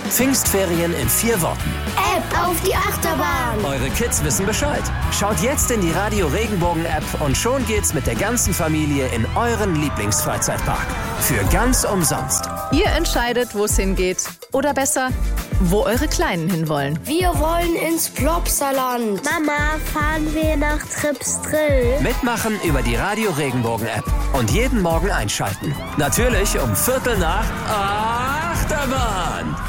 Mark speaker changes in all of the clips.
Speaker 1: Pfingstferien in 4 Worten.
Speaker 2: App auf die Achterbahn.
Speaker 1: Eure Kids wissen Bescheid. Schaut jetzt in die Radio Regenbogen App und schon geht's mit der ganzen Familie in euren Lieblingsfreizeitpark. Für ganz umsonst.
Speaker 3: Ihr entscheidet, wo es hingeht. Oder besser, wo eure Kleinen hinwollen.
Speaker 2: Wir wollen ins Plopsaland. Mama, fahren wir nach Tripsdrill?
Speaker 1: Mitmachen über die Radio Regenbogen App. Und jeden Morgen einschalten. Natürlich um 7:45 Achterbahn.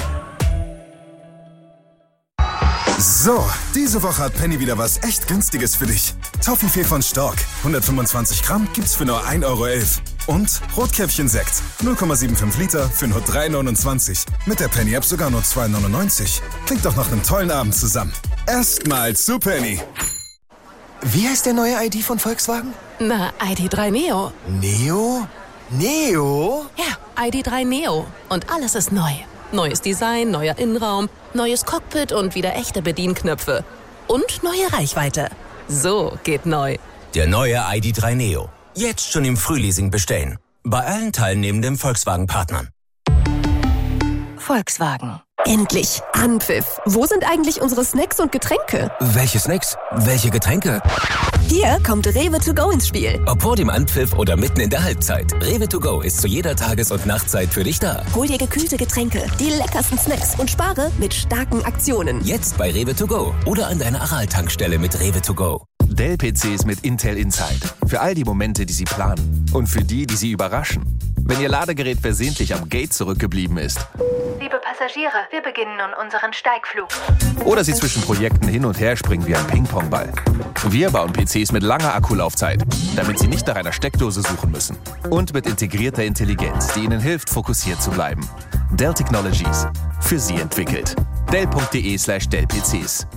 Speaker 4: So, diese Woche hat Penny wieder was echt Günstiges für dich. Toffifee von Stork, 125 Gramm, gibt's für nur 1,11 € Und Rotkäppchen-Sekt, 0,75 Liter für nur 3,29 €. Mit der Penny-App sogar nur 2,99 €. Klingt doch nach einem tollen Abend zusammen. Erstmal zu Penny.
Speaker 5: Wie heißt der neue ID von Volkswagen?
Speaker 3: Na, ID.3 Neo.
Speaker 5: Neo? Neo?
Speaker 3: Ja, ID.3 Neo. Und alles ist neu. Neues Design, neuer Innenraum, neues Cockpit und wieder echte Bedienknöpfe. Und neue Reichweite. So geht neu.
Speaker 6: Der neue ID.3 Neo. Jetzt schon im Frühleasing bestellen. Bei allen teilnehmenden Volkswagen-Partnern.
Speaker 7: Volkswagen. Endlich. Anpfiff. Wo sind eigentlich unsere Snacks und Getränke?
Speaker 5: Welche Snacks? Welche Getränke?
Speaker 7: Hier kommt Rewe to go ins Spiel.
Speaker 6: Ob vor dem Anpfiff oder mitten in der Halbzeit. Rewe to go ist zu jeder Tages- und Nachtzeit für dich da.
Speaker 7: Hol dir gekühlte Getränke, die leckersten Snacks und spare mit starken Aktionen.
Speaker 6: Jetzt bei Rewe to go oder an deiner Aral-Tankstelle mit Rewe to go.
Speaker 8: Dell-PCs mit Intel Inside. Für all die Momente, die Sie planen. Und für die, die Sie überraschen. Wenn Ihr Ladegerät versehentlich am Gate zurückgeblieben ist.
Speaker 9: Liebe Passagiere, wir beginnen nun unseren Steigflug.
Speaker 8: Oder Sie zwischen Projekten hin und her springen wie ein Ping-Pong-Ball. Wir bauen PCs mit langer Akkulaufzeit, damit Sie nicht nach einer Steckdose suchen müssen. Und mit integrierter Intelligenz, die Ihnen hilft, fokussiert zu bleiben. Dell Technologies. Für Sie entwickelt. Dell.de/Dell-PCs.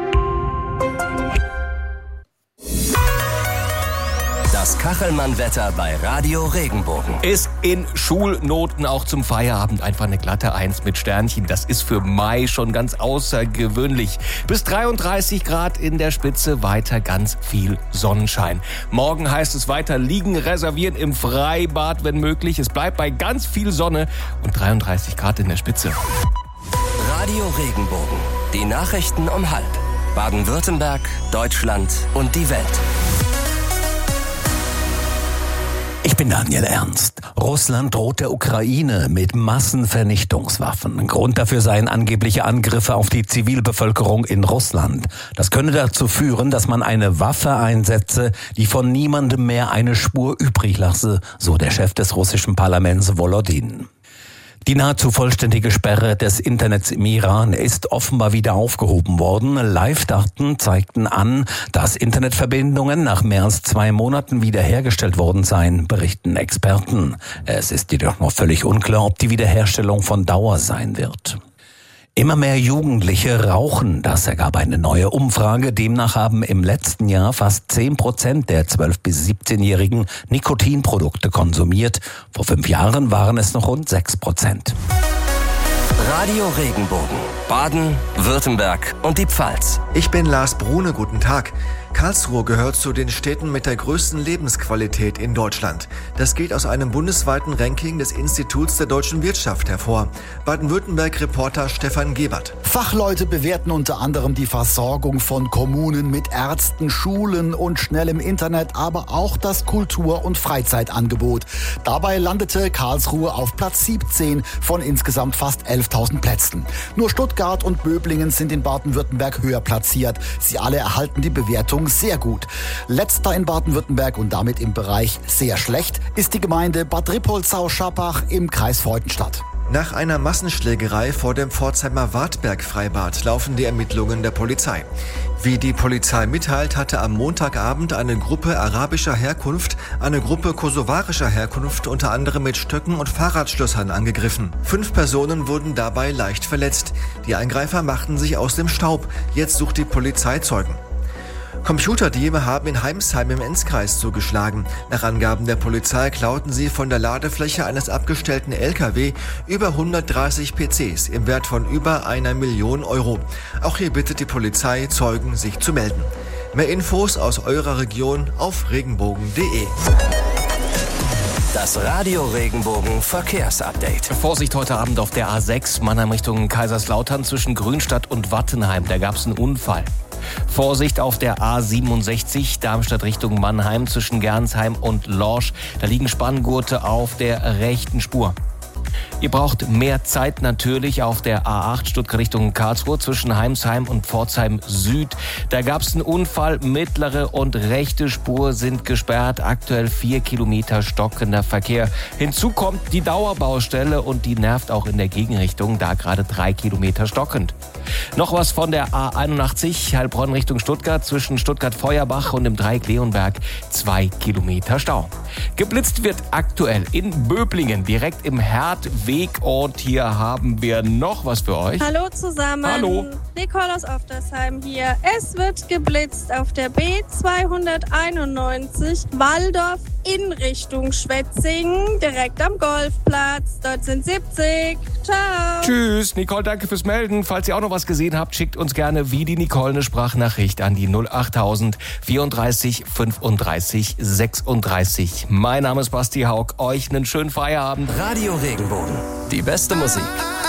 Speaker 1: Das Kachelmann-Wetter bei Radio Regenbogen.
Speaker 10: Ist in Schulnoten auch zum Feierabend einfach eine glatte 1 mit Sternchen. Das ist für Mai schon ganz außergewöhnlich. Bis 33 Grad in der Spitze, weiter ganz viel Sonnenschein. Morgen heißt es weiter liegen, reservieren im Freibad, wenn möglich. Es bleibt bei ganz viel Sonne und 33 Grad in der Spitze.
Speaker 1: Radio Regenbogen. Die Nachrichten um 12:30. Baden-Württemberg, Deutschland und die Welt.
Speaker 11: Ich bin Daniel Ernst. Russland droht der Ukraine mit Massenvernichtungswaffen. Grund dafür seien angebliche Angriffe auf die Zivilbevölkerung in Russland. Das könne dazu führen, dass man eine Waffe einsetze, die von niemandem mehr eine Spur übrig lasse, so der Chef des russischen Parlaments Volodin. Die nahezu vollständige Sperre des Internets im Iran ist offenbar wieder aufgehoben worden. Live-Daten zeigten an, dass Internetverbindungen nach mehr als 2 Monaten wiederhergestellt worden seien, berichten Experten. Es ist jedoch noch völlig unklar, ob die Wiederherstellung von Dauer sein wird. Immer mehr Jugendliche rauchen, das ergab eine neue Umfrage. Demnach haben im letzten Jahr fast 10% der 12- bis 17-Jährigen Nikotinprodukte konsumiert. Vor 5 Jahren waren es noch rund 6%.
Speaker 1: Radio Regenbogen. Baden, Württemberg und die Pfalz.
Speaker 12: Ich bin Lars Brune, guten Tag. Karlsruhe gehört zu den Städten mit der größten Lebensqualität in Deutschland. Das geht aus einem bundesweiten Ranking des Instituts der deutschen Wirtschaft hervor. Baden-Württemberg-Reporter Stefan Gebert.
Speaker 13: Fachleute bewerten unter anderem die Versorgung von Kommunen mit Ärzten, Schulen und schnellem Internet, aber auch das Kultur- und Freizeitangebot. Dabei landete Karlsruhe auf Platz 17 von insgesamt fast 11.000 Plätzen. Nur Stuttgart und Böblingen sind in Baden-Württemberg höher platziert. Sie alle erhalten die Bewertung sehr gut. Letzter in Baden-Württemberg und damit im Bereich sehr schlecht ist die Gemeinde Bad Rippoldsau-Schappach im Kreis Freudenstadt.
Speaker 12: Nach einer Massenschlägerei vor dem Pforzheimer Wartberg-Freibad laufen die Ermittlungen der Polizei. Wie die Polizei mitteilt, hatte am Montagabend eine Gruppe arabischer Herkunft eine Gruppe kosovarischer Herkunft unter anderem mit Stöcken und Fahrradschlössern angegriffen. 5 Personen wurden dabei leicht verletzt. Die Angreifer machten sich aus dem Staub. Jetzt sucht die Polizei Zeugen. Computerdiebe haben in Heimsheim im Enzkreis zugeschlagen. Nach Angaben der Polizei klauten sie von der Ladefläche eines abgestellten LKW über 130 PCs im Wert von über 1 Million Euro. Auch hier bittet die Polizei, Zeugen sich zu melden. Mehr Infos aus eurer Region auf regenbogen.de.
Speaker 1: Das Radio Regenbogen Verkehrsupdate.
Speaker 10: Vorsicht heute Abend auf der A6 Mannheim Richtung Kaiserslautern zwischen Grünstadt und Wattenheim. Da gab es einen Unfall. Vorsicht auf der A67 Darmstadt Richtung Mannheim zwischen Gernsheim und Lorsch. Da liegen Spanngurte auf der rechten Spur. Ihr braucht mehr Zeit natürlich auf der A8 Stuttgart Richtung Karlsruhe zwischen Heimsheim und Pforzheim Süd. Da gab es einen Unfall, mittlere und rechte Spur sind gesperrt, aktuell 4 Kilometer stockender Verkehr. Hinzu kommt die Dauerbaustelle und die nervt auch in der Gegenrichtung, da gerade 3 Kilometer stockend. Noch was von der A81 Heilbronn Richtung Stuttgart zwischen Stuttgart-Feuerbach und dem Dreieck Leonberg, 2 Kilometer Stau. Geblitzt wird aktuell in Böblingen, direkt im Herdweg. Und hier haben wir noch was für euch.
Speaker 14: Hallo zusammen.
Speaker 10: Hallo.
Speaker 14: Nicole aus Oftersheim hier. Es wird geblitzt auf der B291 Walldorf in Richtung Schwetzingen, direkt am Golfplatz. Dort sind 70. Ciao.
Speaker 10: Tschüss. Nicole, danke fürs Melden. Falls ihr auch noch was gesehen habt, schickt uns gerne wie die Nicole eine Sprachnachricht an die 08000 34 35 36. Mein Name ist Basti Haug. Euch einen schönen Feierabend.
Speaker 1: Radio Regenbogen. Die beste Musik.